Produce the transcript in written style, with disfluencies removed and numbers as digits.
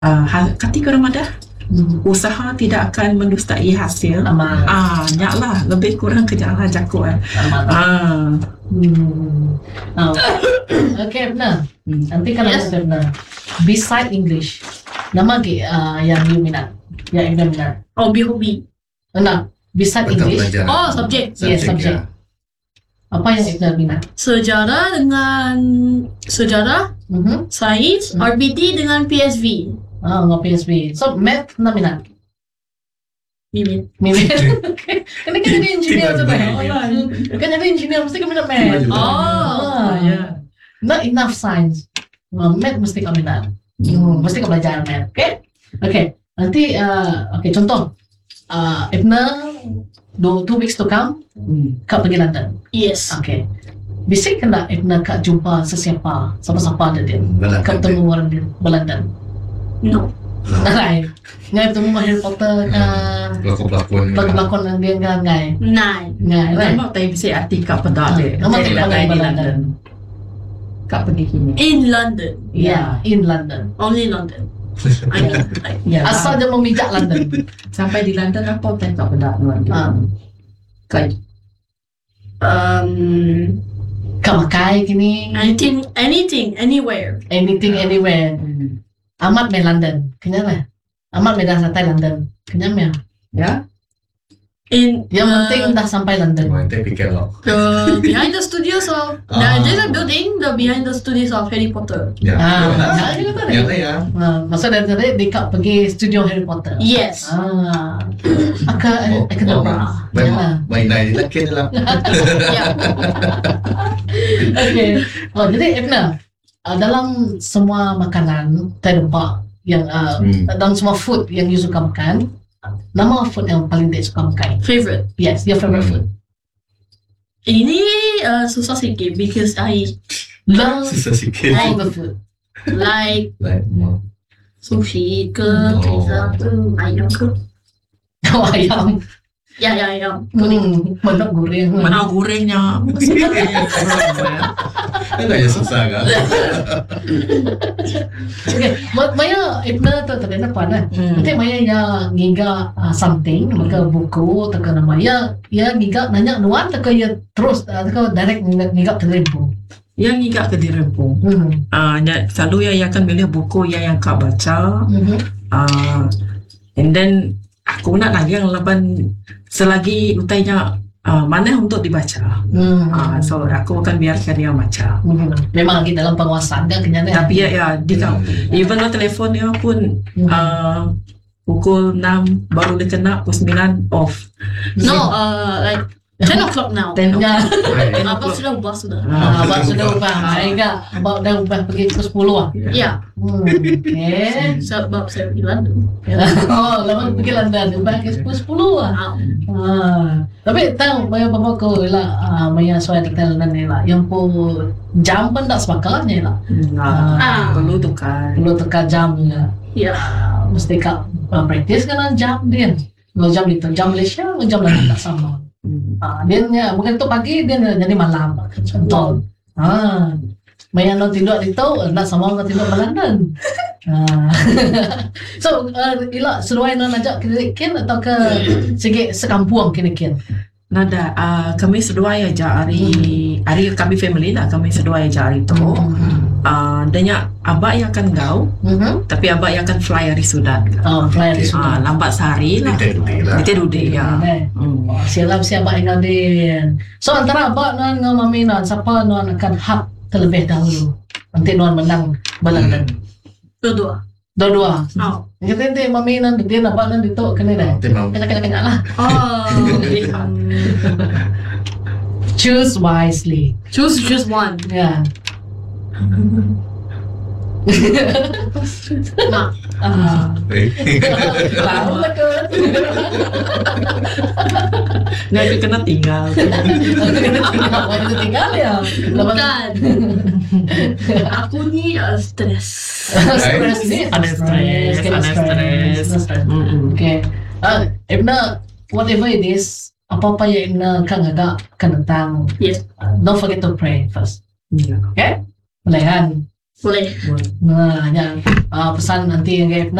ketika Ramadan usaha tidak akan mendustai hasil. Nyaklah lebih kurang kerja jago Okay, benar. Nanti kalau benar. Beside English, nama yang you minat, yang Ibna minat. Hobi. Nah, beside English. Subjek. Yes, subjek. Apa yang Ibna minat? Sejarah dengan sains, RBT dengan PSV. Dengan PSV. So, math na minat? Mimin. Okay. Kan jadi engineer tu kan? Kan jadi engineer mesti kau minat math. Not enough science. Math mesti kau minat. Mesti kau belajar math. Okay. Nanti, contoh. Ibna 2 weeks to come, kau pergi London. Yes. Okay. Bisik kena Ibna kau jumpa sesiapa, siapa-siapa ada dia. Kau bertemu orang di London. No. Ngai. Ngai bertemu Harry Potter pelakon yang dia ngai. Memang tak bisa arti kau pedak dia. Nama tak pakai di London. Kau pergi sini. In London. Yeah, in London. Only London. I mean, asal dia memijak London. Sampai di London apa yang kau pedak kau pakai kini anything, anywhere. Amat main London, kenyang lah. Amat main dah sampai London, kenyang ya. Ya. Yang penting dah sampai London. Behind the studios of there's a building, the behind the studios of Harry Potter. Masa dari tadi dekat pergi studio Harry Potter. Yes. Akan Main lelaki lah. Okay. Jadi Ibna, dalam semua makanan terdepak yang dalam semua food yang you suka makan, nama food yang paling dia suka makan? Favorite? Yes, your favorite food. Ini susah sikit because I love all the food. Like sushi ke, pizza ke, ayam ke. Ayam. Ya, ayam. Mana goreng. Mana gorengnya. Ada yang susah kan? Okay, Maya Ibna tu tak ada apa lah. Nanti Maya yang ngiga something, maka buku tak kena Maya ya ngiga nanya nuan tak ya terus tak direct ngiga terlempu. Yang ngiga ke dirempu. Selalu yang akan pilih buku yang kau baca. And then aku nak lagi yang lepas selagi utainya mana untuk dibaca. So aku akan biarkan dia baca. Memang lagi dalam penguasaan kan kenyanya. Tapi ya even though telefon dia pun pukul 6 baru dia kena, pukul 9 off. No, like 10 o'clock now. 10 o'clock. Abang sudah ubah sudah. Abang sudah ubah. Enggak, abang dah ubah pergi ke 10 lah. Ya. Okay. Sebab saya pergi London. Lama pergi London, ubah ke 10 lah. Tapi tahu Maya bapa ko lah, Maya soal detail ni lah. Yang pun jam pun tak sepakat ni lah. Perlu tukar jam lah. Ya. Mesti kak practice kan jam dia. Kalau jam itu jam Malaysia, jam London tak sama. Dia bukan tu pagi, dia jadi malam. Contoh. Maya nak tidur di tu, nak sama nak tidur di London. So, ila seruai nak ajak kin atau ke segi sekampung kin. Nada, kami sedua aja hari kami family lah, kami sedua aja hari tu. Danya abah yang akan gau, tapi abah yang akan fly hari Sudan. Fly hari Sudan. Lambat sehari lah. Kita duduk ya. Siapa abah yang din. So antara abah dengan mami nan, siapa nan akan hak terlebih dahulu. Nanti nan menang London. Dua-dua. Nanti mami nan dia abah nan itu kena dah. Kena lah. Choose wisely. Choose one. Yeah. Mak. Tahu lah ke? Nggak kena tinggal. Kena tinggal ya. Bukan. Aku ni stres. Stres ni. Ada stres. Okay. Ibna, whatever it is, apa-apa yang Ibna kan agak kan tentang. Yes. Don't forget to pray first. Yeah. Okay? Boleh kan? Boleh. Nah, yan. Pesan nanti yang gaib